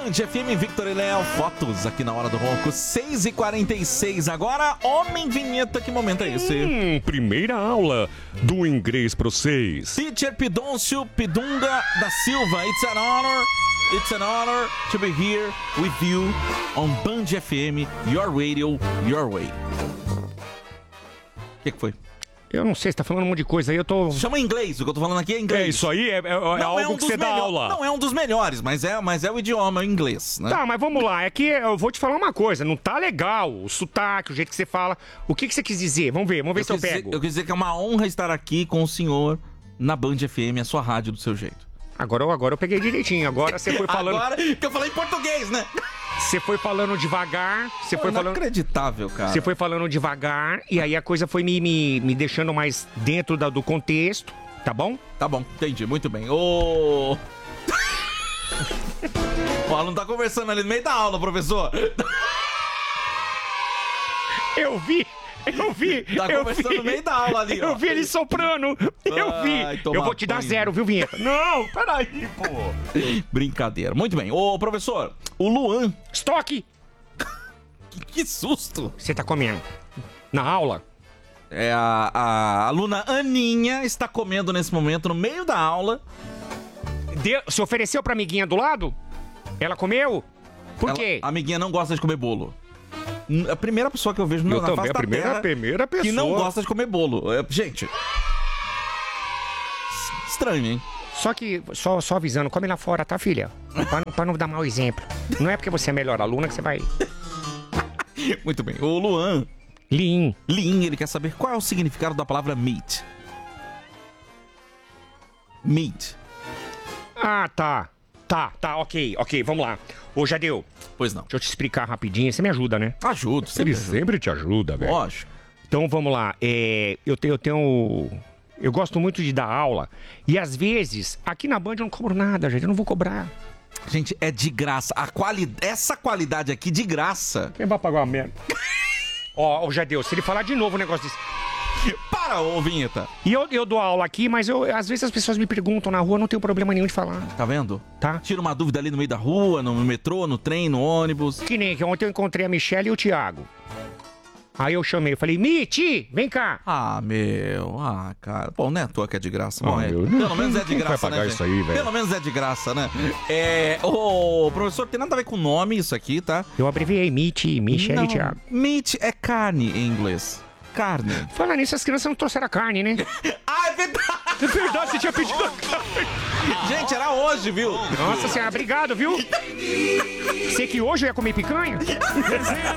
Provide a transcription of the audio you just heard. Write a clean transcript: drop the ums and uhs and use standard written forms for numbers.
Band FM, Victor e Léo, fotos aqui na Hora do Ronco, 6h46 agora. Homem vinheta, que momento é esse? Primeira aula do inglês pra vocês. Teacher Pidoncio Pidunga da Silva, it's an honor to be here with you on Band FM, your radio, your way. O que foi? Eu não sei, você tá falando um monte de coisa aí, eu tô... Chama em inglês, o que eu tô falando aqui é inglês. É, isso aí é algo que você dá aula. Não é um dos melhores, mas é o idioma, o inglês, né? Tá, mas vamos lá, é que eu vou te falar uma coisa, não tá legal o sotaque, o jeito que você fala. O que você quis dizer? Vamos ver se eu pego. Eu quis dizer que é uma honra estar aqui com o senhor na Band FM, a sua rádio do seu jeito. Agora eu peguei direitinho, agora você foi falando... Agora que eu falei em português, né? Você foi falando devagar, você foi falando... Inacreditável, cara. Você foi falando devagar e aí a coisa foi me deixando mais dentro do contexto, tá bom? Tá bom, entendi, muito bem. O aluno tá conversando ali no meio da aula, professor. Eu vi. Tá conversando no meio da aula ali, ó. Eu vi ele soprando. Eu vi. Eu vou te dar 0, viu, Vinheta? Não, peraí, pô. Brincadeira. Muito bem. Ô, professor, o Luan... Estoque! Que susto! Você tá comendo? Na aula? É, a aluna Aninha está comendo nesse momento, no meio da aula. Se ofereceu pra amiguinha do lado? Ela comeu? Por quê? A amiguinha não gosta de comer bolo. A primeira pessoa que eu vejo na face da terra primeira pessoa que não gosta de comer bolo. Gente, estranho, hein? Só que, só avisando, come lá fora, tá, filha? Pra não dar mau exemplo. Não é porque você é a melhor aluna que você vai... Muito bem. O Luan... Lin, ele quer saber qual é o significado da palavra meat. Meat. Ah, tá, ok, vamos lá. Ô, Jadeu. Pois não. Deixa eu te explicar rapidinho, você me ajuda, né? Ajudo, Ele sempre te ajuda, velho. Lógico. Então, vamos lá, eu gosto muito de dar aula, e às vezes, aqui na Band eu não cobro nada, gente, eu não vou cobrar. Gente, é de graça, essa qualidade aqui de graça. Quem vai pagar uma merda? Ó, Jadeu, se ele falar de novo um negócio desse... Para, ô Vinheta. E eu dou aula aqui, mas às vezes as pessoas me perguntam na rua, não tenho problema nenhum de falar. Tá vendo? Tá. Tira uma dúvida ali no meio da rua, no metrô, no trem, no ônibus. Que nem que ontem eu encontrei a Michelle e o Thiago. Aí eu chamei, eu falei, Miti, vem cá. Cara. Bom, não é à toa que é de graça. Pelo menos é de graça, vai pagar né, isso aí, velho? Pelo menos é de graça, né? Ô, professor, tem nada a ver com o nome isso aqui, tá? Eu abreviei Miti, Michelle e Thiago. Meat é carne em inglês. Carne. Falando nisso, as crianças não trouxeram a carne, né? É verdade! É verdade, você tinha pedido a carne. Gente, era hoje, viu? Nossa senhora, obrigado, viu? Sei que hoje eu ia comer picanha.